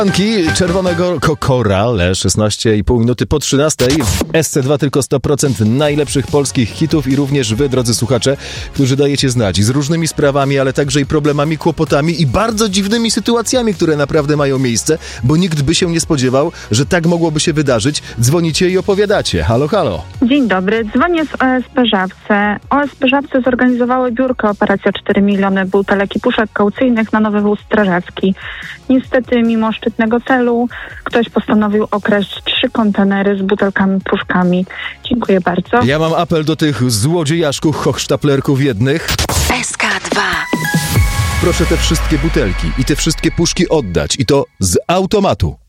Czerwonego Korale, 16,5 minuty po 13. SC2 tylko 100% najlepszych polskich hitów i również wy, drodzy słuchacze, którzy dajecie znać z różnymi sprawami, ale także i problemami, kłopotami i bardzo dziwnymi sytuacjami, które naprawdę mają miejsce, bo nikt by się nie spodziewał, że tak mogłoby się wydarzyć. Dzwonicie i opowiadacie. Halo, halo. Dzień dobry, dzwonię z OSP Żabce. OSP Żabce zorganizowały biurko Operacja 4 miliony butelek i puszek kaucyjnych na Nowy Wóz Strażacki. Niestety, mimo szczytnego celu, ktoś postanowił okraść 3 kontenery z butelkami, puszkami. Dziękuję bardzo. Ja mam apel do tych złodziejaszków, hochsztaplerków jednych. SK2. Proszę te wszystkie butelki i te wszystkie puszki oddać i to z automatu.